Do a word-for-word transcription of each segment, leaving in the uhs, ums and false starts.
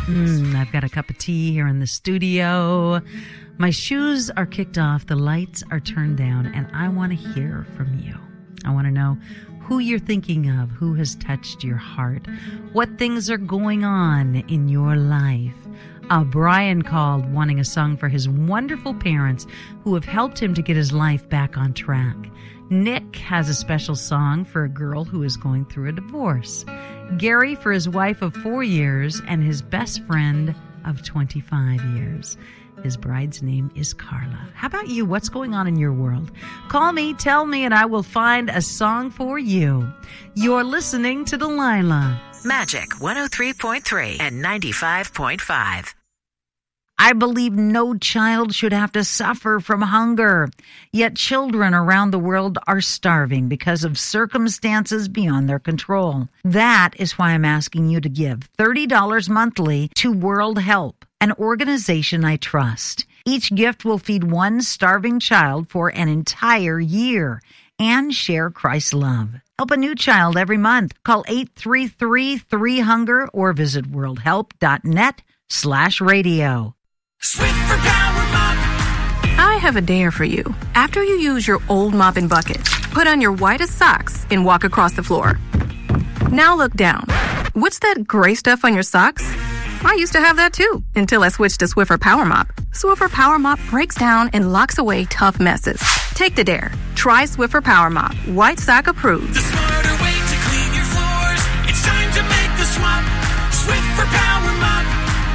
Mm, I've got a cup of tea here in the studio. My shoes are kicked off, the lights are turned down, and I want to hear from you. I want to know who you're thinking of, who has touched your heart, what things are going on in your life. Uh, Brian called wanting a song for his wonderful parents who have helped him to get his life back on track. Nick has a special song for a girl who is going through a divorce. Gary for his wife of four years and his best friend of twenty-five years. His bride's name is Carla. How about you? What's going on in your world? Call me, tell me, and I will find a song for you. You're listening to Delilah. Magic one oh three point three and ninety-five point five. I believe no child should have to suffer from hunger. Yet children around the world are starving because of circumstances beyond their control. That is why I'm asking you to give thirty dollars monthly to World Help, an organization I trust. Each gift will feed one starving child for an entire year and share Christ's love. Help a new child every month. Call eight three three, three, hunger or visit worldhelp.net slash radio. Swiffer Power Mop. I have a dare for you. After you use your old mop and bucket, put on your whitest socks and walk across the floor. Now look down. What's that gray stuff on your socks? I used to have that too, until I switched to Swiffer Power Mop. Swiffer Power Mop breaks down and locks away tough messes. Take the dare. Try Swiffer Power Mop. White sock approved. The smarter way to clean your floors. It's time to make the swap. Swiffer Power Mop.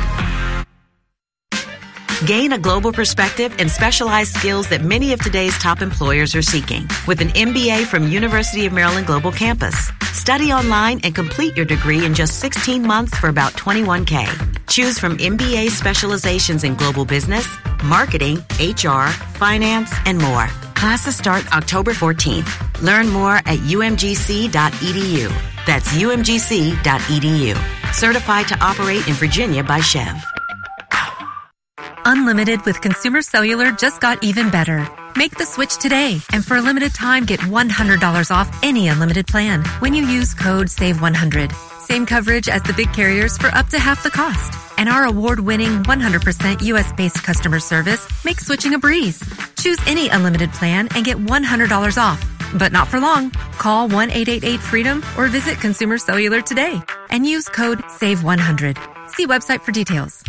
Gain a global perspective and specialized skills that many of today's top employers are seeking with an M B A from University of Maryland Global Campus. Study online and complete your degree in just sixteen months for about twenty-one thousand dollars. Choose from M B A specializations in global business, marketing, H R, finance, and more. Classes start October fourteenth. Learn more at u m g c dot e d u. That's u m g c dot e d u. Certified to operate in Virginia by Chev. Unlimited with Consumer Cellular just got even better. Make the switch today, and for a limited time, get one hundred dollars off any unlimited plan when you use code save one hundred. Same coverage as the big carriers for up to half the cost. And our award-winning one hundred percent U S-based customer service makes switching a breeze. Choose any unlimited plan and get one hundred dollars off. But not for long. Call one eight eight eight freedom or visit Consumer Cellular today and use code save one hundred. See website for details.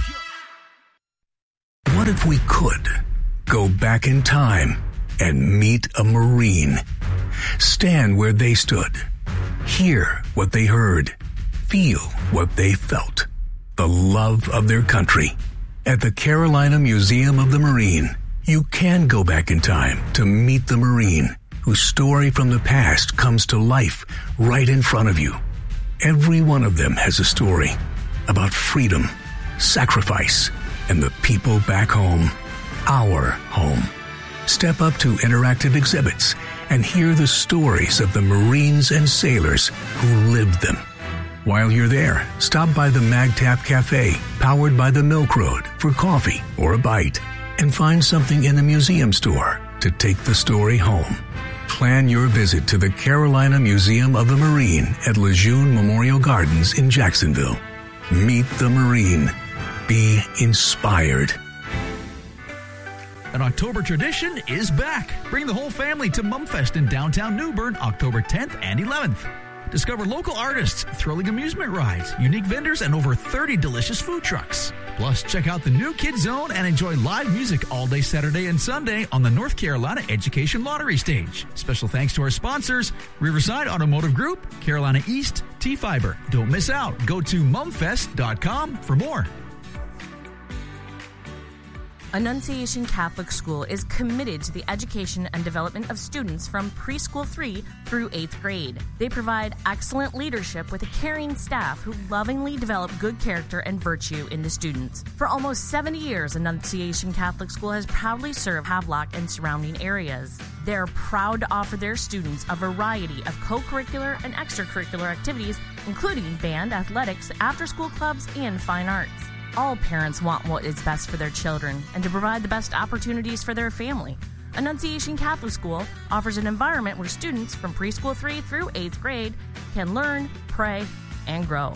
What if we could go back in time and meet a Marine? Stand where they stood. Hear what they heard. Feel what they felt. The love of their country. At the Carolina Museum of the Marine, you can go back in time to meet the Marine whose story from the past comes to life right in front of you. Every one of them has a story about freedom, sacrifice, and the people back home, our home. Step up to interactive exhibits and hear the stories of the Marines and sailors who lived them. While you're there, stop by the MagTap Cafe, powered by the Milk Road, for coffee or a bite, and find something in the museum store to take the story home. Plan your visit to the Carolina Museum of the Marine at Lejeune Memorial Gardens in Jacksonville. Meet the Marine. Be inspired. An October tradition is back. Bring the whole family to Mumfest in downtown New Bern, October tenth and eleventh. Discover local artists, thrilling amusement rides, unique vendors, and over thirty delicious food trucks. Plus, check out the new Kids Zone and enjoy live music all day Saturday and Sunday on the North Carolina Education Lottery Stage. Special thanks to our sponsors, Riverside Automotive Group, Carolina East, T-Fiber. Don't miss out. Go to mumfest dot com for more. Annunciation Catholic School is committed to the education and development of students from preschool three through eighth grade. They provide excellent leadership with a caring staff who lovingly develop good character and virtue in the students. For almost seventy years, Annunciation Catholic School has proudly served Havelock and surrounding areas. They are proud to offer their students a variety of co-curricular and extracurricular activities, including band, athletics, after-school clubs, and fine arts. All parents want what is best for their children and to provide the best opportunities for their family. Annunciation Catholic School offers an environment where students from preschool three through eighth grade can learn, pray, and grow.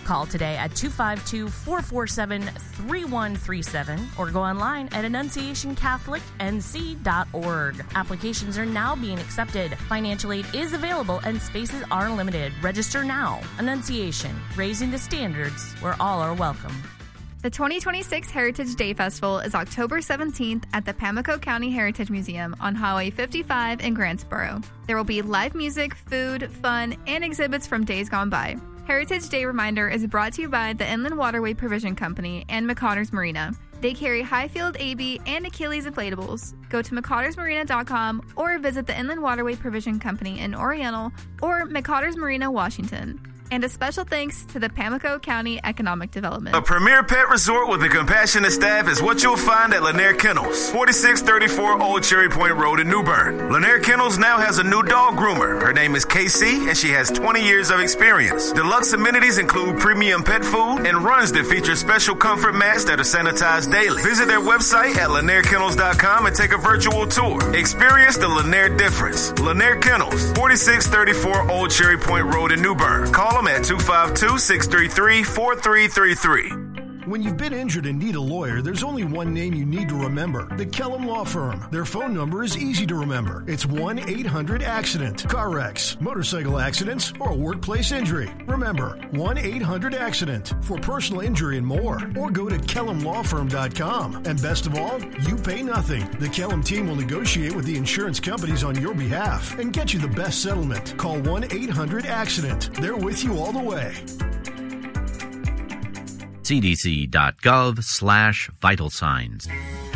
Call today at two five two, four four seven, three one three seven or go online at annunciation catholic n c dot org. Applications are now being accepted. Financial aid is available and spaces are limited. Register now. Annunciation, raising the standards where all are welcome. The twenty twenty-six Heritage Day Festival is October seventeenth at the Pamlico County Heritage Museum on Highway fifty-five in Grantsboro. There will be live music, food, fun, and exhibits from days gone by. Heritage Day Reminder is brought to you by the Inland Waterway Provision Company and McConnors Marina. They carry Highfield A B and Achilles inflatables. Go to mcconnors marina dot com or visit the Inland Waterway Provision Company in Oriental or McConnors Marina, Washington. And a special thanks to the Pamlico County Economic Development. A premier pet resort with a compassionate staff is what you'll find at Lanier Kennels, forty-six thirty-four Old Cherry Point Road in New Bern. Lanier Kennels now has a new dog groomer. Her name is Casey, and she has twenty years of experience. Deluxe amenities include premium pet food and runs that feature special comfort mats that are sanitized daily. Visit their website at lanier kennels dot com and take a virtual tour. Experience the Lanier difference. Lanier Kennels, forty-six thirty-four Old Cherry Point Road in New Bern. Call them at two five two, six three three, four three three three. When you've been injured and need a lawyer, there's only one name you need to remember. The Kellum Law Firm. Their phone number is easy to remember. It's one eight hundred accident. Car wrecks, motorcycle accidents, or workplace injury. Remember, one eight hundred accident for personal injury and more. Or go to kellum law firm dot com. And best of all, you pay nothing. The Kellum team will negotiate with the insurance companies on your behalf and get you the best settlement. Call one eight hundred accident. They're with you all the way. C D C dot gov slash vital signs.